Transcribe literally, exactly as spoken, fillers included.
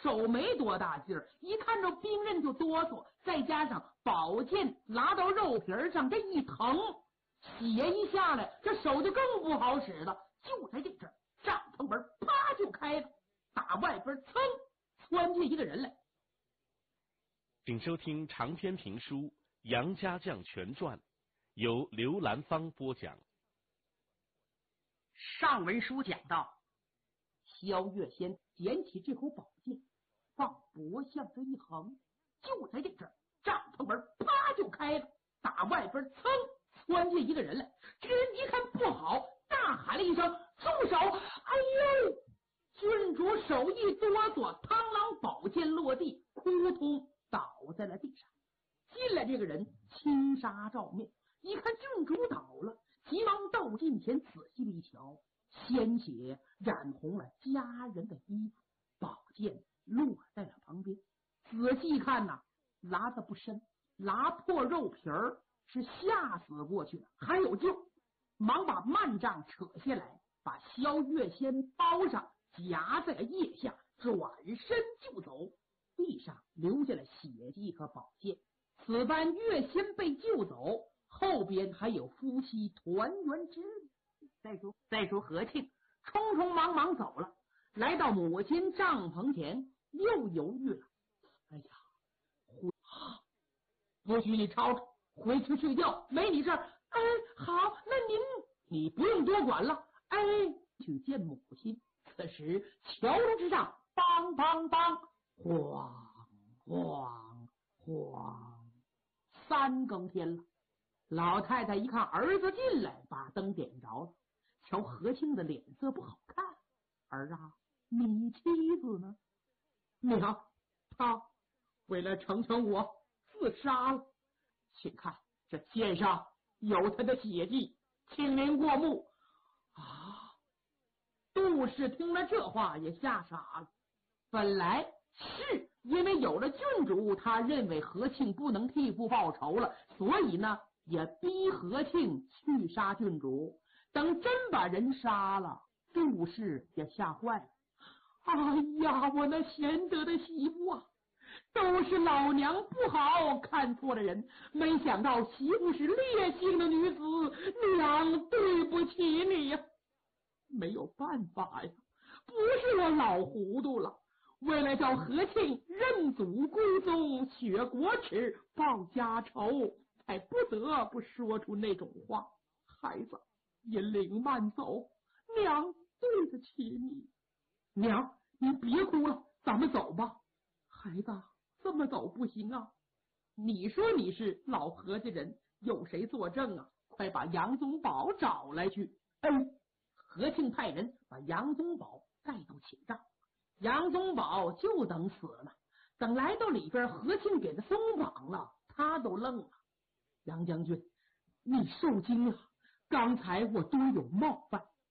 手没多大劲儿，一看着兵刃就哆嗦，再加上宝剑拉到肉皮上，这一疼，血一下来，这手就更不好使了。就在这阵儿，帐篷门啪就开了，打外边噌窜进一个人来。 请收听长篇评书《杨家将全传》，由刘兰芳播讲。 上文书讲到，萧月仙捡起这口宝剑，往脖向这一横，就在这阵儿，帐篷门啪就开了，打外边噌窜进一个人来。这人一看不好，大喊了一声：“住手！”哎呦！郡主手一哆嗦，螳螂宝剑落地，扑通倒在了地上。进来这个人青纱罩面，一看郡主倒了，急忙到近前仔细了一瞧，鲜血染红了家人的衣服，宝剑落在了旁边。仔细看呐，拉得不深，拉破肉皮儿，是吓死过去了，还有救。忙把幔帐扯下来，把萧月仙包上，夹在腋下，转身就走。地上留下了血迹和宝剑。此番月仙被救走，后边还有夫妻团圆之日。再说再说何庆匆匆忙忙走了，来到母亲帐篷前，又犹豫了。哎呀，不许你吵吵，回去睡觉，没你事儿。哎，好，那您你不用多管了。哎，去见母亲。此时桥楼之上，梆梆梆，晃晃晃，三更天了。老太太一看儿子进来，把灯点着了。瞧何庆的脸色不好看。儿啊，你妻子呢？娘，她为了成全我自杀了。请看这剑上有她的血迹，亲临过目啊！杜氏听了这话也吓傻了。本来是因为有了郡主，他认为何庆不能替父报仇了，所以呢也逼何庆去杀郡主。等真把人杀了，杜氏也吓坏了。哎呀，我那贤德的媳妇啊，都是老娘不好，看错了人，没想到媳妇是烈性的女子，娘对不起你呀。没有办法呀，不是我老糊涂了，为了叫何庆认祖归宗，雪国耻，报家仇，才不得不说出那种话。孩子，引领慢走，娘对得起你。娘，你别哭了，咱们走吧。孩子，这么走不行啊。你说你是老何家人，有谁作证啊？快把杨宗保找来去。嗯，何庆派人把杨宗保带到寝帐。杨宗保就等死了。等来到里边，何庆给他松绑了，他都愣了。杨将军，你受惊了，刚才我多有冒犯，